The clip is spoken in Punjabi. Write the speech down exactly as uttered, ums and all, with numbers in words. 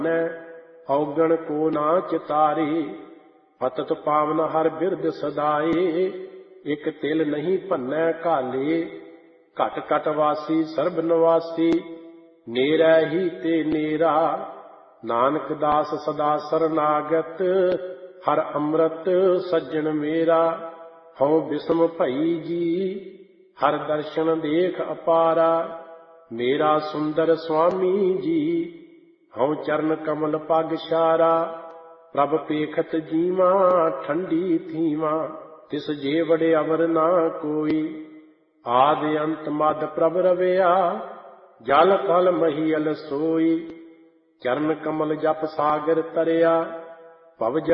ਔਗਣ ਕੋ ਨਾ ਚਿਤਾਰੇ। ਪਤਤ ਪਾਵਨ ਹਰ ਬਿਰਦ ਸਦਾਏ, ਇਕ ਤਿਲ ਨਹੀਂ ਭੰਨੈ ਘਾਲੇ। ਘਟ ਘਟ ਵਾਸੀ ਸਰਬ ਨਿਵਾਸੀ, ਨੇਰੈ ਹੀ ਤੇ ਨੇਰਾ। ਨਾਨਕ ਦਾਸ ਸਦਾ ਸਰਨਾਗਤ, ਹਰ ਅੰਮ੍ਰਿਤ ਸੱਜਣ ਮੇਰਾ। ਹਉ ਬਿਸਮ ਭਈ ਜੀ, ਹਰ ਦਰਸ਼ਨ ਦੇਖ ਅਪਾਰਾ। ਮੇਰਾ ਸੁੰਦਰ ਸੁਆਮੀ ਜੀ, ਹਉ ਚਰਨ ਕਮਲ ਪਗ ਸਾਰਾ। ਪ੍ਰਭ ਪੇਖਤ ਜੀਵਾਂ ਠੰਡੀ ਥੀਵਾਂ, ਤਿਸ ਜੇ ਵੜੇ ਅਵਰ ਨਾ ਕੋਈ। ਆਦਿ ਅੰਤ ਮਦ ਪ੍ਰਭ ਰਵਿਆ, ਜਲ ਥਲ ਮਹੀਅਲ ਸੋਈ। ਚਰਨ ਕਮਲ ਜਪ ਸਾਗਰ ਤਰਿਆ, ਭਵ